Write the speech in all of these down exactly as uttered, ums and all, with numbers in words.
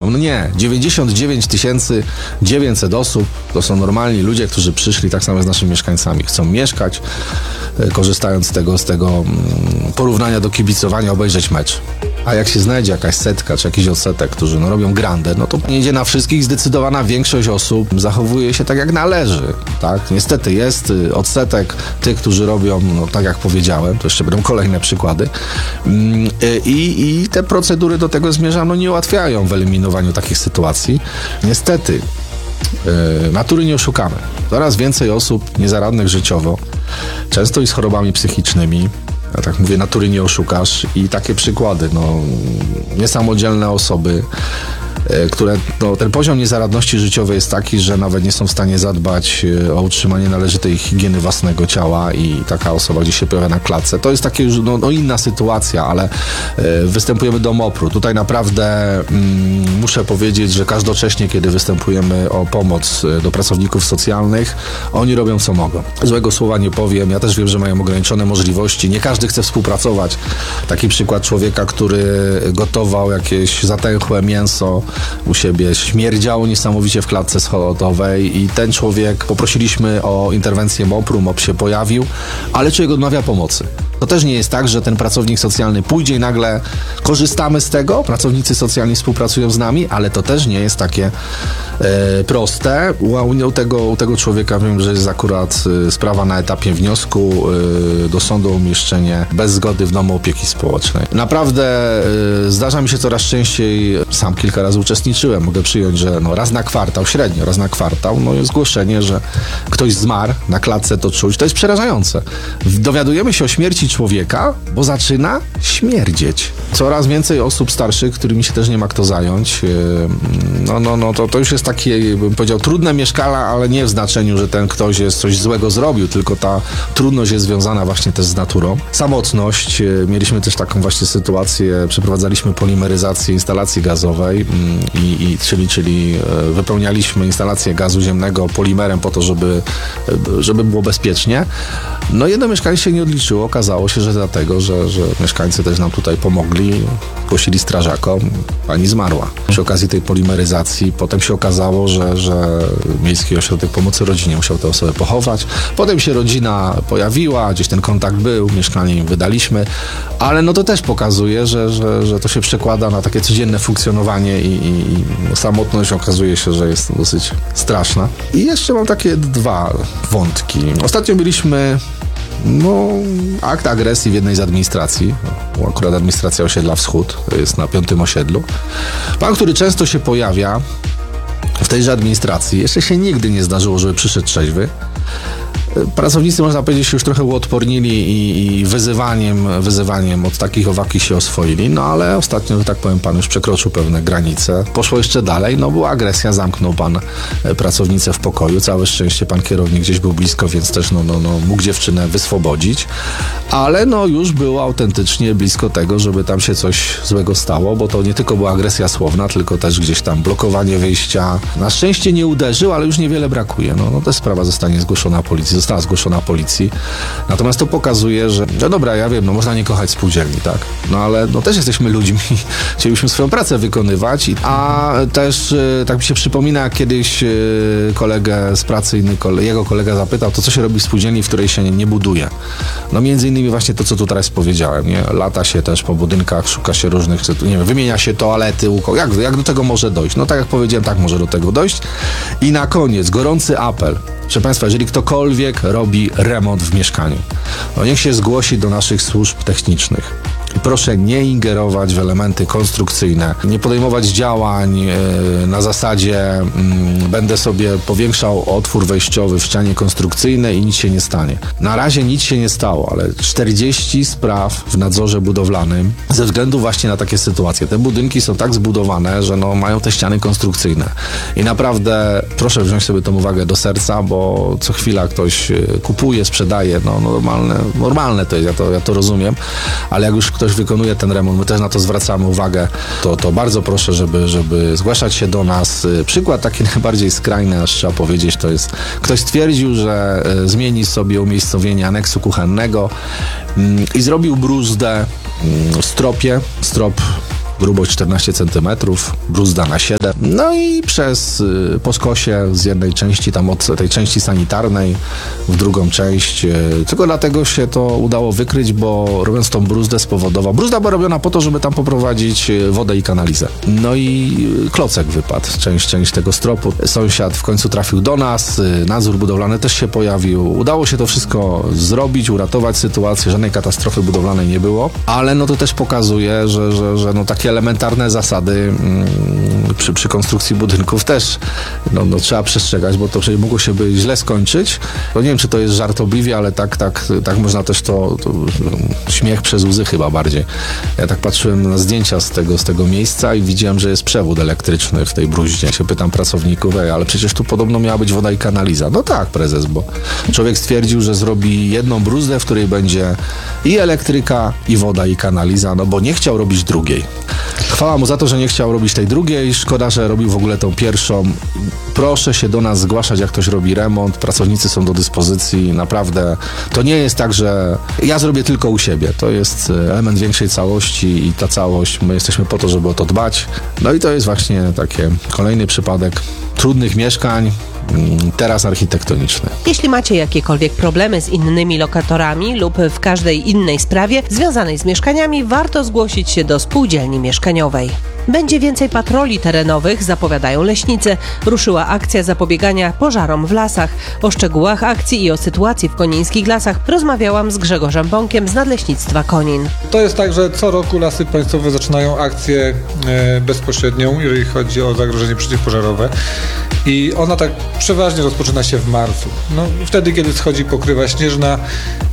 No nie, dziewięćdziesiąt dziewięć tysięcy dziewięćset osób to są normalni ludzie, którzy przyszli tak samo z naszymi mieszkańcami. Chcą mieszkać, korzystając z tego, z tego porównania do kibicowania, obejrzeć mecz. A jak się znajdzie jakaś setka czy jakiś odsetek, którzy no, robią grandę, no to nie idzie na wszystkich. Zdecydowana większość osób zachowuje się tak, jak należy. Tak? Niestety jest odsetek tych, którzy robią, no, tak jak powiedziałem, to jeszcze będą kolejne przykłady. I, i te procedury do tego zmierzam, no nie ułatwiają w eliminowaniu takich sytuacji. Niestety yy, natury nie oszukamy. Coraz więcej osób niezaradnych życiowo, często i z chorobami psychicznymi. Ja tak mówię, natury nie oszukasz i takie przykłady, no, niesamodzielne osoby, które, no, ten poziom niezaradności życiowej jest taki, że nawet nie są w stanie zadbać o utrzymanie należytej higieny własnego ciała i taka osoba gdzieś się pojawia na klatce. To jest takie już no, no inna sytuacja, ale y, występujemy do MOPR-u. Tutaj naprawdę mm, muszę powiedzieć, że każdocześnie, kiedy występujemy o pomoc do pracowników socjalnych, oni robią co mogą. Złego słowa nie powiem. Ja też wiem, że mają ograniczone możliwości. Nie każdy chce współpracować. Taki przykład człowieka, który gotował jakieś zatęchłe mięso u siebie, śmierdziało niesamowicie w klatce schodowej i ten człowiek, poprosiliśmy o interwencję MOPR-u, MOP się pojawił, ale człowiek odmawia pomocy. To też nie jest tak, że ten pracownik socjalny pójdzie i nagle korzystamy z tego, pracownicy socjalni współpracują z nami, ale to też nie jest takie e, proste. U, u, tego, u tego człowieka wiem, że jest akurat e, sprawa na etapie wniosku e, do sądu o umieszczenie bez zgody w domu opieki społecznej. Naprawdę e, zdarza mi się coraz częściej, sam kilka razy uczestniczyłem, mogę przyjąć, że no, raz na kwartał, średnio raz na kwartał, no jest zgłoszenie, że ktoś zmarł, na klatce to czuć. To jest przerażające. Dowiadujemy się o śmierci człowieka, bo zaczyna śmierdzieć. Coraz więcej osób starszych, którymi się też nie ma kto zająć. No, no, no, to, to już jest takie, bym powiedział, trudne mieszkania, ale nie w znaczeniu, że ten ktoś jest coś złego zrobił, tylko ta trudność jest związana właśnie też z naturą. Samotność. Mieliśmy też taką właśnie sytuację, przeprowadzaliśmy polimeryzację instalacji gazowej, i, i, czyli, czyli wypełnialiśmy instalację gazu ziemnego polimerem po to, żeby, żeby było bezpiecznie. No jedno mieszkanie się nie odliczyło. Okazało się, że dlatego, że, że mieszkańcy też nam tutaj pomogli, głosili strażakom, pani zmarła. Przy okazji tej polimeryzacji potem się okazało, że, że Miejski Ośrodek Pomocy Rodzinie musiał tę osobę pochować. Potem się rodzina pojawiła, gdzieś ten kontakt był, mieszkanie im wydaliśmy, ale no to też pokazuje, że, że, że to się przekłada na takie codzienne funkcjonowanie i, i, i samotność okazuje się, że jest dosyć straszna. I jeszcze mam takie dwa wątki. Ostatnio byliśmy No, akt agresji w jednej z administracji, akurat administracja osiedla Wschód, to jest na piątym osiedlu. Pan, który często się pojawia w tejże administracji, jeszcze się nigdy nie zdarzyło, żeby przyszedł trzeźwy. Pracownicy, można powiedzieć, się już trochę uodpornili i, i wyzywaniem, wyzywaniem od takich owaki się oswoili, no ale ostatnio, że tak powiem, pan już przekroczył pewne granice. Poszło jeszcze dalej, no była agresja, zamknął pan pracownicę w pokoju. Całe szczęście pan kierownik gdzieś był blisko, więc też no, no, no, mógł dziewczynę wyswobodzić, ale no już było autentycznie blisko tego, żeby tam się coś złego stało, bo to nie tylko była agresja słowna, tylko też gdzieś tam blokowanie wyjścia. Na szczęście nie uderzył, ale już niewiele brakuje. No, no ta sprawa zostanie zgłoszona policji. Została zgłoszona policji. Natomiast to pokazuje, że no dobra, ja wiem, no można nie kochać spółdzielni, tak? No ale no też jesteśmy ludźmi. Chcielibyśmy swoją pracę wykonywać, a też tak mi się przypomina, jak kiedyś kolegę z pracy, inny kole, jego kolega zapytał, to co się robi w spółdzielni, w której się nie, nie buduje? No między innymi właśnie to, co tu teraz powiedziałem, nie? Lata się też po budynkach, szuka się różnych, nie wiem, wymienia się toalety, jak, jak do tego może dojść? No tak jak powiedziałem, tak może do tego dojść. I na koniec gorący apel. Proszę Państwa, jeżeli ktokolwiek robi remont w mieszkaniu, no niech się zgłosi do naszych służb technicznych. Proszę nie ingerować w elementy konstrukcyjne, nie podejmować działań yy, na zasadzie yy, będę sobie powiększał otwór wejściowy w ścianie konstrukcyjnej i nic się nie stanie. Na razie nic się nie stało, ale czterdzieści spraw w nadzorze budowlanym ze względu właśnie na takie sytuacje. Te budynki są tak zbudowane, że no, mają te ściany konstrukcyjne. I naprawdę proszę wziąć sobie tą uwagę do serca, bo co chwila ktoś kupuje, sprzedaje, no normalne, normalne to jest, ja to, ja to rozumiem, ale jak już ktoś wykonuje ten remont, my też na to zwracamy uwagę, to, to bardzo proszę, żeby, żeby zgłaszać się do nas. Przykład taki najbardziej skrajny, aż trzeba powiedzieć, to jest, ktoś stwierdził, że zmieni sobie umiejscowienie aneksu kuchennego i zrobił bruzdę w stropie, strop grubość czternaście centymetrów, bruzda na siedem. No i przez y, po skosie z jednej części, tam od tej części sanitarnej w drugą część. Y, tylko dlatego się to udało wykryć, bo robiąc tą bruzdę spowodował. Bruzda była robiona po to, żeby tam poprowadzić wodę i kanalizę. No i klocek wypadł, część, część tego stropu. Sąsiad w końcu trafił do nas, y, nadzór budowlany też się pojawił. Udało się to wszystko zrobić, uratować sytuację, żadnej katastrofy budowlanej nie było, ale no to też pokazuje, że, że, że no takie elementarne zasady mm, przy, przy konstrukcji budynków też no, no, trzeba przestrzegać, bo to przecież mogło się by źle skończyć. No nie wiem, czy to jest żartobliwie, ale tak, tak, tak można też to, to śmiech przez łzy chyba bardziej. Ja tak patrzyłem na zdjęcia z tego, z tego miejsca i widziałem, że jest przewód elektryczny w tej bruździe. Ja się pytam pracowników, ej, ale przecież tu podobno miała być woda i kanaliza. No tak, prezes, bo człowiek stwierdził, że zrobi jedną bruzdę, w której będzie i elektryka, i woda, i kanaliza, no bo nie chciał robić drugiej. Chwała mu za to, że nie chciał robić tej drugiej. Szkoda, że robił w ogóle tą pierwszą. Proszę się do nas zgłaszać, jak ktoś robi remont. Pracownicy są do dyspozycji. Naprawdę to nie jest tak, że ja zrobię tylko u siebie. To jest element większej całości i ta całość, my jesteśmy po to, żeby o to dbać. No i to jest właśnie taki kolejny przypadek trudnych mieszkań, teraz architektoniczny. Jeśli macie jakiekolwiek problemy z innymi lokatorami lub w każdej innej sprawie związanej z mieszkaniami, warto zgłosić się do spółdzielni mieszkaniowej. Będzie więcej patroli terenowych, zapowiadają leśnicy. Ruszyła akcja zapobiegania pożarom w lasach. O szczegółach akcji i o sytuacji w konińskich lasach rozmawiałam z Grzegorzem Bąkiem z Nadleśnictwa Konin. To jest tak, że co roku Lasy Państwowe zaczynają akcję e, bezpośrednią, jeżeli chodzi o zagrożenie przeciwpożarowe. I ona tak przeważnie rozpoczyna się w marcu. No, wtedy, kiedy schodzi pokrywa śnieżna, e,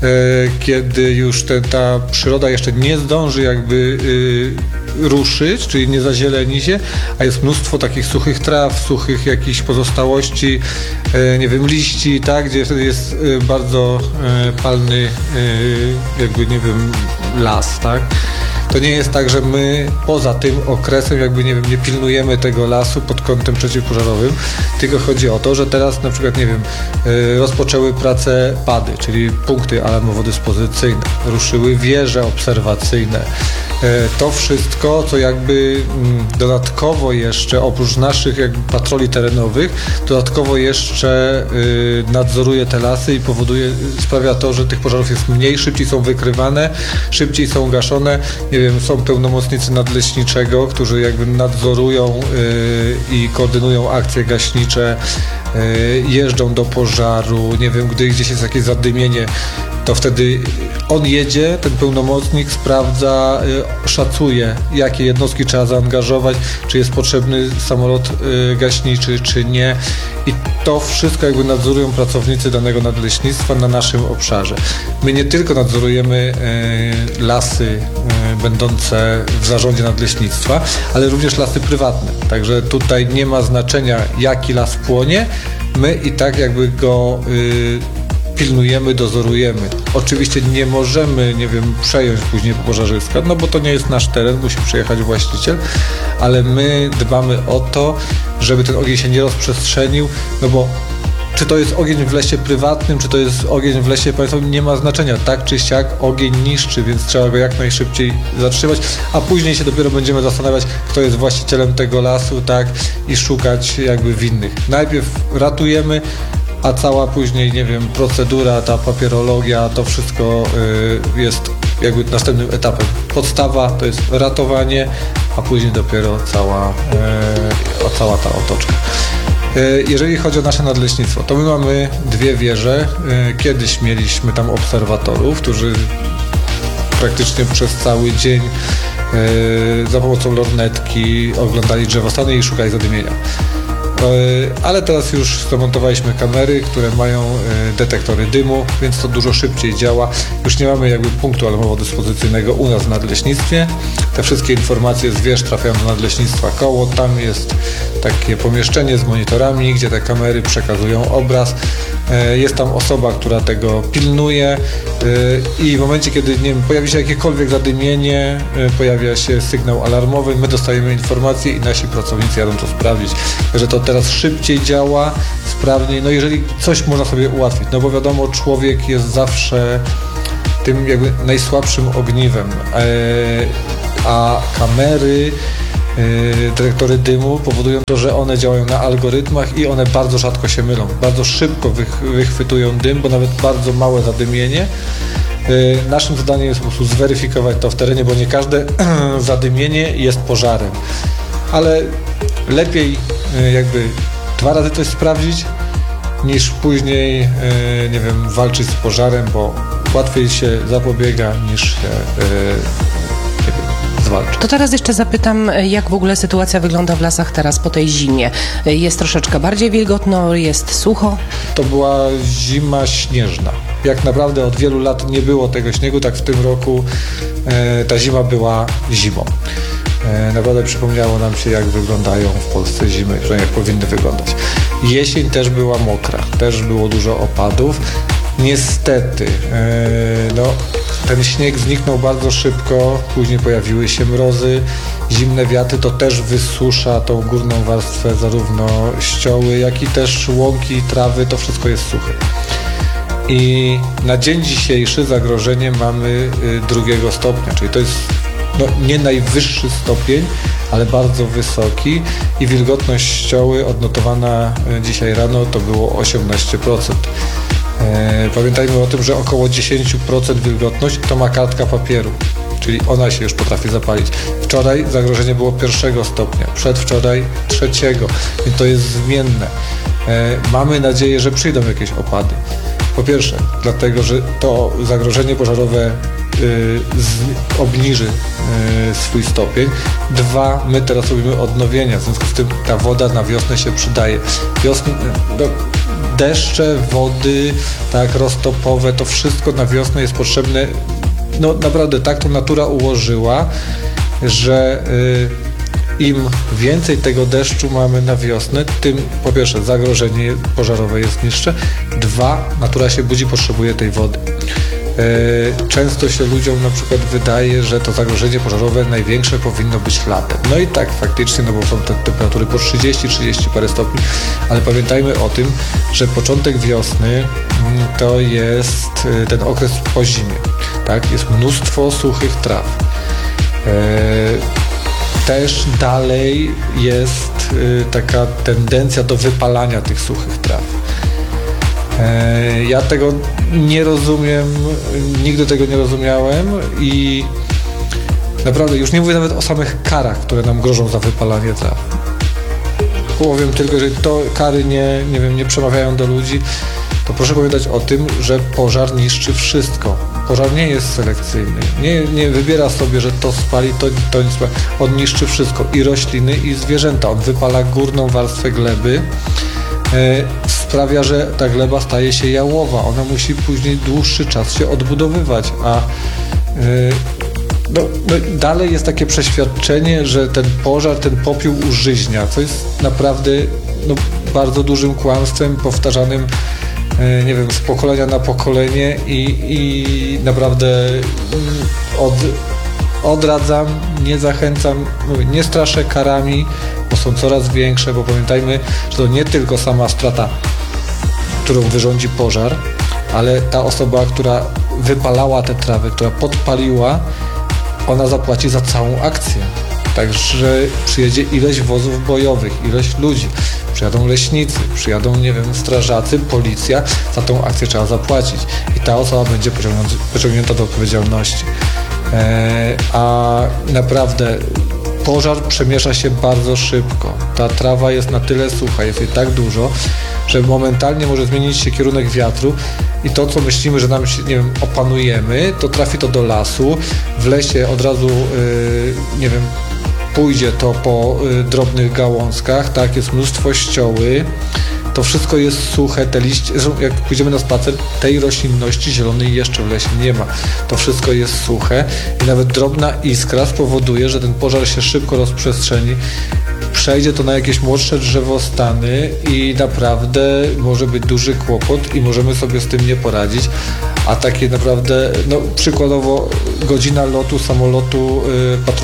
kiedy już te, ta przyroda jeszcze nie zdąży jakby e, ruszyć, czyli nie zazieleni się, a jest mnóstwo takich suchych traw, suchych jakichś pozostałości, e, nie wiem, liści, tak, gdzie wtedy jest e, bardzo e, palny e, jakby, nie wiem, las, tak. To nie jest tak, że my poza tym okresem jakby, nie wiem, nie pilnujemy tego lasu pod kątem przeciwpożarowym, tylko chodzi o to, że teraz na przykład, nie wiem, rozpoczęły pracę pady, czyli punkty alarmowo-dyspozycyjne, ruszyły wieże obserwacyjne. To wszystko, co jakby dodatkowo jeszcze, oprócz naszych jakby patroli terenowych, dodatkowo jeszcze nadzoruje te lasy i powoduje, sprawia to, że tych pożarów jest mniej, szybciej są wykrywane, szybciej są gaszone. Nie wiem, są pełnomocnicy nadleśniczego, którzy jakby nadzorują i koordynują akcje gaśnicze, jeżdżą do pożaru, nie wiem, gdy gdzieś jest jakieś zadymienie, to wtedy on jedzie, ten pełnomocnik sprawdza, szacuje, jakie jednostki trzeba zaangażować, czy jest potrzebny samolot gaśniczy, czy nie. I to wszystko jakby nadzorują pracownicy danego nadleśnictwa na naszym obszarze. My nie tylko nadzorujemy lasy będące w zarządzie nadleśnictwa, ale również lasy prywatne. Także tutaj nie ma znaczenia, jaki las płonie. My i tak jakby go pilnujemy, dozorujemy. Oczywiście nie możemy, nie wiem, przejąć później pożarzyska, no bo to nie jest nasz teren, musi przyjechać właściciel, ale my dbamy o to, żeby ten ogień się nie rozprzestrzenił, no bo czy to jest ogień w lesie prywatnym, czy to jest ogień w lesie państwowym, nie ma znaczenia. Tak czy siak ogień niszczy, więc trzeba go jak najszybciej zatrzymać, a później się dopiero będziemy zastanawiać, kto jest właścicielem tego lasu, tak, i szukać jakby winnych. Najpierw ratujemy, a cała później, nie wiem, procedura, ta papierologia, to wszystko y, jest jakby następnym etapem. Podstawa to jest ratowanie, a później dopiero cała, y, cała ta otoczka. Y, jeżeli chodzi o nasze nadleśnictwo, to my mamy dwie wieże. Y, kiedyś mieliśmy tam obserwatorów, którzy praktycznie przez cały dzień y, za pomocą lornetki oglądali drzewostany i szukali zadymienia. Ale teraz już zamontowaliśmy kamery, które mają detektory dymu, więc to dużo szybciej działa. Już nie mamy jakby punktu alarmowo-dyspozycyjnego u nas w nadleśnictwie. Te wszystkie informacje z wież trafiają do nadleśnictwa koło. Tam jest takie pomieszczenie z monitorami, gdzie te kamery przekazują obraz. Jest tam osoba, która tego pilnuje i w momencie, kiedy, nie wiem, pojawi się jakiekolwiek zadymienie, pojawia się sygnał alarmowy, my dostajemy informację i nasi pracownicy jadą to sprawdzić. Także to teraz szybciej działa, sprawniej, no jeżeli coś można sobie ułatwić, no bo wiadomo, człowiek jest zawsze tym jakby najsłabszym ogniwem, a kamery, Yy, detektory dymu powodują to, że one działają na algorytmach i one bardzo rzadko się mylą. Bardzo szybko wych, wychwytują dym, bo nawet bardzo małe zadymienie. Yy, naszym zadaniem jest po prostu zweryfikować to w terenie, bo nie każde zadymienie jest pożarem. Ale lepiej yy, jakby dwa razy coś sprawdzić, niż później, yy, nie wiem, walczyć z pożarem, bo łatwiej się zapobiega niż się yy, zwalcza. To teraz jeszcze zapytam, jak w ogóle sytuacja wygląda w lasach teraz po tej zimie. Jest troszeczkę bardziej wilgotno, jest sucho? To była zima śnieżna. Jak naprawdę od wielu lat nie było tego śniegu, tak w tym roku e, ta zima była zimą. E, naprawdę przypomniało nam się, jak wyglądają w Polsce zimy, że jak powinny wyglądać. Jesień też była mokra, też było dużo opadów. Niestety, e, no, ten śnieg zniknął bardzo szybko, później pojawiły się mrozy, zimne wiatry, to też wysusza tą górną warstwę, zarówno ścioły, jak i też łąki, trawy, to wszystko jest suche. I na dzień dzisiejszy zagrożenie mamy y, drugiego stopnia, czyli to jest no, nie najwyższy stopień, ale bardzo wysoki i wilgotność ścioły odnotowana y, dzisiaj rano to było osiemnaście procent. E, pamiętajmy o tym, że około dziesięć procent wilgotność to ma kartka papieru, czyli ona się już potrafi zapalić. Wczoraj zagrożenie było pierwszego stopnia, przedwczoraj trzeciego, i to jest zmienne. E, mamy nadzieję, że przyjdą jakieś opady. Po pierwsze, dlatego, że to zagrożenie pożarowe y, z, obniży y, swój stopień. Dwa, my teraz robimy odnowienia, w związku z tym ta woda na wiosnę się przydaje. Wiosny, no, deszcze, wody, tak, roztopowe, to wszystko na wiosnę jest potrzebne. No naprawdę tak to natura ułożyła, że y, im więcej tego deszczu mamy na wiosnę, tym po pierwsze zagrożenie pożarowe jest niższe, dwa, natura się budzi, potrzebuje tej wody. Y, często się ludziom na przykład wydaje, że to zagrożenie pożarowe największe powinno być latem. No i tak faktycznie, no bo są te temperatury po trzydzieści trzydzieści parę stopni, ale pamiętajmy o tym, że początek wiosny to jest ten okres po zimie, tak? Jest mnóstwo suchych traw. Y, Też dalej jest y, taka tendencja do wypalania tych suchych traw. E, ja tego nie rozumiem, nigdy tego nie rozumiałem i naprawdę już nie mówię nawet o samych karach, które nam grożą za wypalanie traw. Powiem tylko, że to kary nie, nie wiem, nie przemawiają do ludzi, to proszę pamiętać o tym, że pożar niszczy wszystko. Pożar nie jest selekcyjny. Nie, nie wybiera sobie, że to spali, to, to nie spali. On niszczy wszystko. I rośliny, i zwierzęta. On wypala górną warstwę gleby. E, sprawia, że ta gleba staje się jałowa. Ona musi później dłuższy czas się odbudowywać. A e, no, no, dalej jest takie przeświadczenie, że ten pożar, ten popiół użyźnia, co jest naprawdę no, bardzo dużym kłamstwem powtarzanym nie wiem, z pokolenia na pokolenie i, i naprawdę od, odradzam, nie zachęcam, mówię, nie straszę karami, bo są coraz większe, bo pamiętajmy, że to nie tylko sama strata, którą wyrządzi pożar, ale ta osoba, która wypalała te trawy, która podpaliła, ona zapłaci za całą akcję. Także przyjedzie ileś wozów bojowych, ileś ludzi. Przyjadą leśnicy, przyjadą, nie wiem, strażacy, policja, za tą akcję trzeba zapłacić i ta osoba będzie pociągnięta do odpowiedzialności. E, a naprawdę pożar przemiesza się bardzo szybko. Ta trawa jest na tyle sucha, jest jej tak dużo, że momentalnie może zmienić się kierunek wiatru i to, co myślimy, że nam się, nie wiem, opanujemy, to trafi to do lasu, w lesie od razu, yy, nie wiem, pójdzie to po y, drobnych gałązkach, tak, jest mnóstwo ścioły, to wszystko jest suche, te liście, jak pójdziemy na spacer, tej roślinności zielonej jeszcze w lesie nie ma, to wszystko jest suche i nawet drobna iskra spowoduje, że ten pożar się szybko rozprzestrzeni, przejdzie to na jakieś młodsze drzewostany i naprawdę może być duży kłopot i możemy sobie z tym nie poradzić, a takie naprawdę, no przykładowo godzina lotu samolotu y, patrolowania